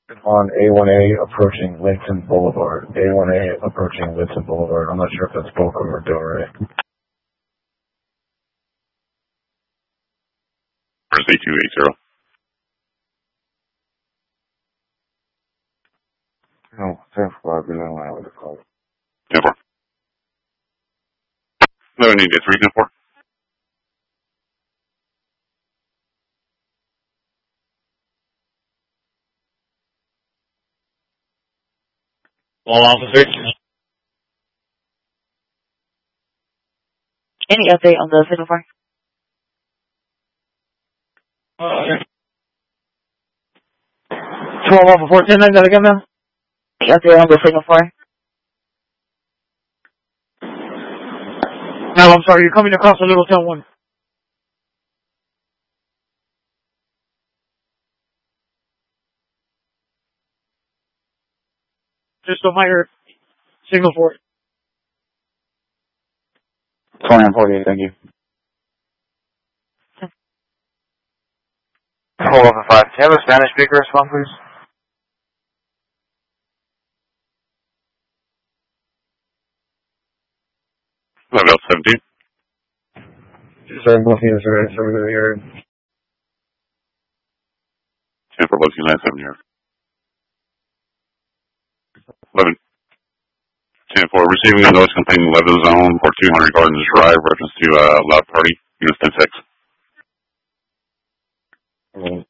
On A1A approaching Linton Boulevard. A1A approaching Linton Boulevard. I'm not sure if that's Boca or Delray. Where's A280? No, 10-4, we don't know what it's called. 10-4. 1183, 10-4. All officers. Any update on the signal fire? Okay. 12 Alpha 410, gotta come now. Any update on the signal fire? No, I'm sorry, you're coming across a little town 1. Just a higher signal for it. 2948, thank you. 12 Alpha 5. Can you have a Spanish speaker respond, please? Level 17. Sorry, Bluffy is right. So we're going to hear 10-4, Bluffy, 97 here. 11. 10-4, receiving a notice complaining Level Zone for 200 Gardens Drive, reference to Loud Party, unit 10-6.